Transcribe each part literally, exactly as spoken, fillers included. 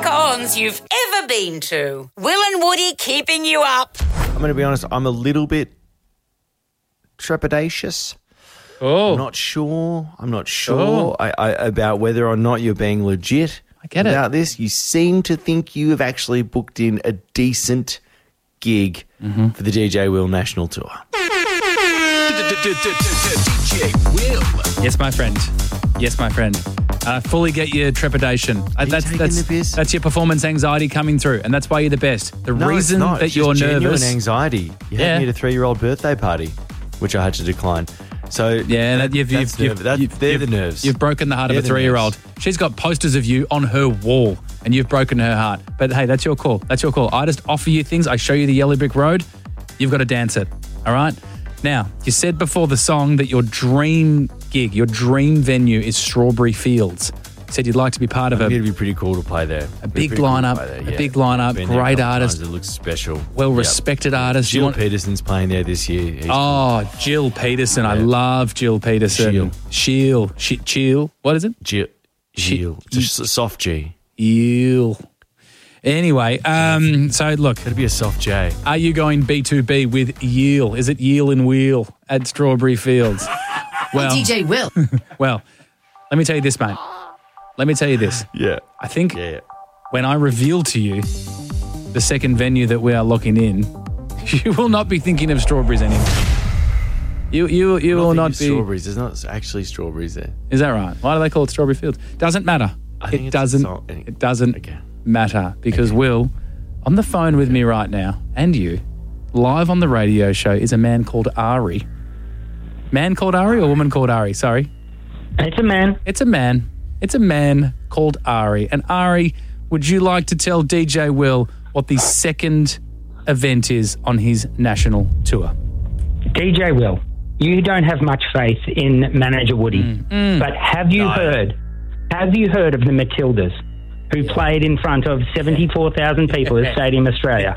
cons you've ever been to. Will and Woody keeping you up. I'm going to be honest, I'm a little bit trepidatious. Oh. I'm not sure. I'm not sure I, I, about whether or not you're being legit I get about it. this. You seem to think you have actually booked in a decent gig mm-hmm. for the D J Will National Tour. D J Will. Yes, my friend. Yes, my friend. I fully get your trepidation. Uh, you that's taking that's the piss? that's your performance anxiety coming through, and that's why you're the best. The No, reason it's not. that It's you're just genuine nervous, anxiety. You Yeah. had me at a three-year-old birthday party, which I had to decline. So yeah, that, you've, that's you've, nerve- that- you've, they're you've, the nerves. You've broken the heart They're of a the three-year-old. She's got posters of you on her wall, and you've broken her heart. But hey, that's your call. That's your call. I just offer you things. I show you the yellow brick road. You've got to dance it. All right. Now, you said before the song that your dream gig, your dream venue is Strawberry Fields. You said you'd like to be part of a, It'd be pretty cool to play there. a big lineup, a big lineup, great artist, It looks special. well-respected Yep. artist. You Jill want- Peterson's playing there this year. He's Oh, Jill Peterson. I Yeah. love Jill Peterson. Sheil. Sheil. She- Chill. What is it? Jill. Jill. It's a s- soft G. Jill. Anyway, um, so look, It'd be a soft J. are you going B two B with Yeel? Is it Yeel and Wheel at Strawberry Fields? Well, D J Will. well, let me tell you this, mate. Let me tell you this. Yeah. I think Yeah. when I reveal to you the second venue that we are locking in, you will not be thinking of strawberries anymore. You you you I will think not it's be. strawberries. There's not actually strawberries there. Is that right? Why do they call it Strawberry Fields? Doesn't matter. I think It it's a doesn't. song- It doesn't Okay. matter because Will, on the phone with me right now, and you, live on the radio show, is a man called Ari. Man called Ari or woman called Ari? Sorry. It's a man. It's a man. It's a man called Ari. And Ari, would you like to tell D J Will what the second event is on his national tour? D J Will, you don't have much faith in manager Woody, Mm. but have you No. heard, have you heard of the Matildas who played in front of seventy-four thousand people at Stadium Australia?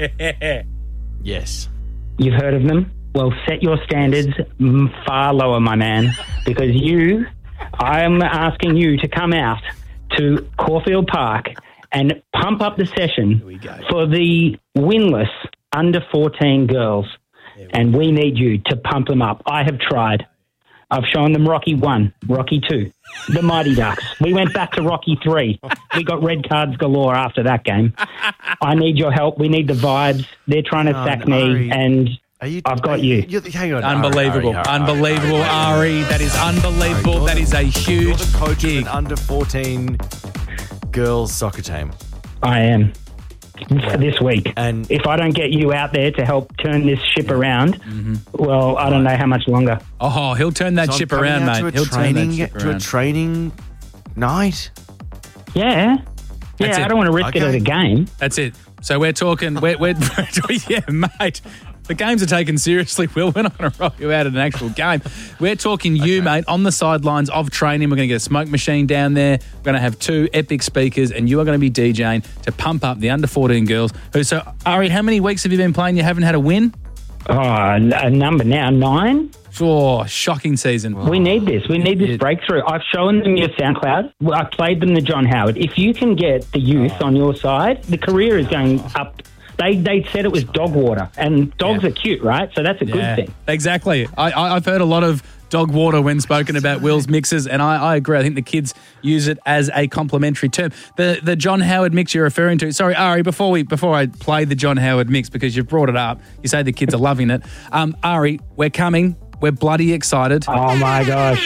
Yes. You've heard of them? Well, set your standards mm, far lower, my man, because you, I am asking you to come out to Caulfield Park and pump up the session for the winless under fourteen girls. And we need you to pump them up. I have tried. I've shown them Rocky one, Rocky two, the Mighty Ducks. We went back to Rocky three. We got red cards galore after that game. I need your help. We need the vibes. They're trying to Oh, sack no, me, Ari. and Are you, I've got are you. you. Hang on. Unbelievable. Ari, Ari, Ari, Unbelievable, Ari. That is unbelievable. You're That the- is a You're huge the coach gig. of an under fourteen girls soccer team. I am this week. And- if I don't get you out there to help turn this ship around, well, I don't know how much longer. Oh, he'll turn that So I'm ship coming around, out mate. To a He'll training, turn that ship to a around. training night. Yeah. That's yeah, it. I don't want to risk it Okay. at a game. That's it. So we're talking, we're, we're, yeah, mate. The games are taken seriously, Will. We're not going to roll you out at an actual game. We're talking you, mate, on the sidelines of training. We're going to get a smoke machine down there. We're going to have two epic speakers, and you are going to be DJing to pump up the under fourteen girls. Who? So, Ari, how many weeks have you been playing? You haven't had a win? Oh, a number now, nine? Oh, shocking season. We need this. We need this breakthrough. I've shown them your SoundCloud. Well, I played them the John Howard. If you can get the youth on your side, the career is going up. They they said it was dog water, and dogs Yeah. are cute, right? So that's a Yeah, good thing. exactly. I, I, I've heard a lot of dog water when spoken about Will's mixes, and I, I agree. I think the kids use it as a complimentary term. The the John Howard mix you're referring to. Sorry, Ari. Before we before I play the John Howard mix, because you've brought it up, you say the kids are loving it. Um, Ari, we're coming. We're bloody excited. Oh, my gosh.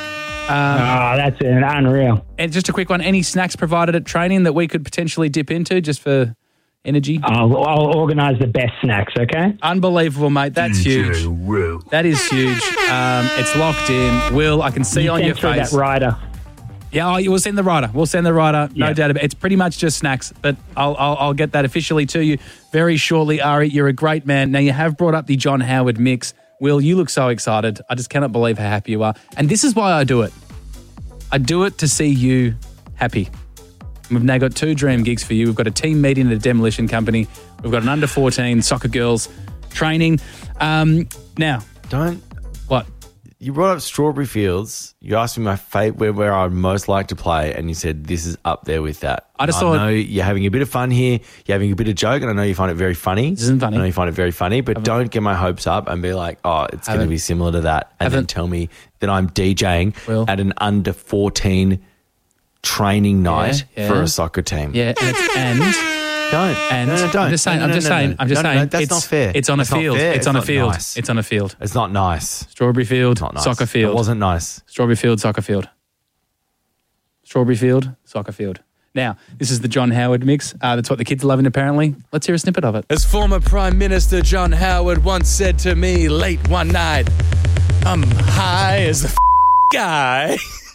oh, that's an unreal. And just a quick one: any snacks provided at training that we could potentially dip into, just for energy? I'll, I'll organise the best snacks, okay? Unbelievable, mate. That's huge. That is huge. Um, it's locked in. Will, I can see You on sent your through face. that rider. Yeah, oh, we'll send the rider. We'll send the rider. No Yeah. doubt about it. It's pretty much just snacks, but I'll, I'll I'll get that officially to you very shortly, Ari. You're a great man. Now, you have brought up the John Howard mix. Will, you look so excited. I just cannot believe how happy you are. And this is why I do it. I do it to see you happy. We've now got two dream gigs for you. We've got a team meeting at a demolition company. We've got an under fourteen soccer girls training. Um, now, Don't. what? You brought up Strawberry Fields. You asked me my favourite where, where I'd most like to play, and you said this is up there with that. I just I thought- know you're having a bit of fun here. You're having a bit of joke, and I know you find it very funny. This isn't funny. I know you find it very funny, but don't get my hopes up and be like, oh, it's going to Haven't- be similar to that, and then haven't- tell me that I'm DJing Will. at an under fourteen training night yeah. for a soccer team. Yeah, and, it's, and Don't. and no, no, don't. I'm just saying. No, I'm no, just no, saying. no. I'm just No, no, saying. no, that's it's, not fair. It's on a That's not field. fair. It's on It's a not field. nice. It's on a field. It's not nice. Strawberry field, Not nice. soccer field. It wasn't nice. Strawberry field, soccer field. Strawberry field, soccer field. Now, this is the John Howard mix. Uh, that's what the kids are loving, apparently. Let's hear a snippet of it. As former Prime Minister John Howard once said to me late one night, I'm high as the f- guy.